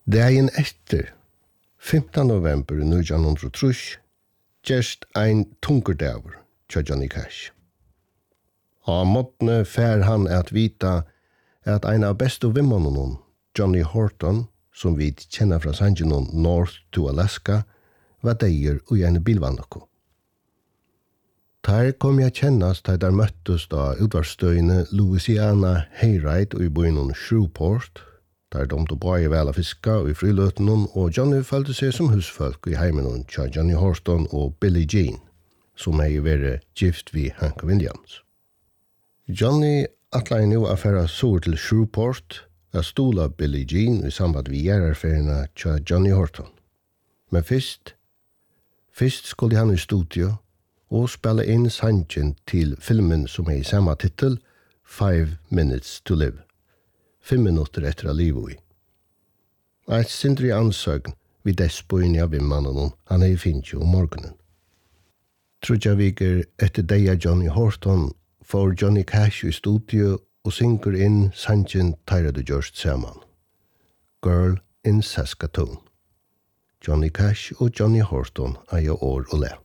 Dagen efter, 15. november 1903, gerst ein tungerdagur tja Johnny Cash. Á måttne fær han at vita at ein av bestu vimmonunum, Johnny Horton, som vi kjenner fra sangen North to Alaska, var deir ui en bilvannokko. Der kom jeg kjennast da der møttes da utvarstøyne Louisiana Hayride ui byen Shreveport, der de tog bare vel av fiska og i friløtenen, og Johnny følte seg som husfolk i heimen tja Johnny Horton og Billie Jean, som hei vært gift vi Hank Williams. Johnny atlein nu affæra sur til Shreveport, a stola Billie Jean i samband vi gjerarferina tja Johnny Horton. Men fyrst skulle han i studio og spela inn sangen til filmen som er i samma titel, 5 Minutes to Live. 5 minutter etter a liv i. Eit sindri ansøgn vid despoin av vimmannen han er finnes jo morgenen. Trudja viker etter deia Johnny Horton får Johnny Cash i studio og synger inn sangen Tyrade Just saman. Girl in Saskatoon. Johnny Cash og Johnny Horton er jo år og le.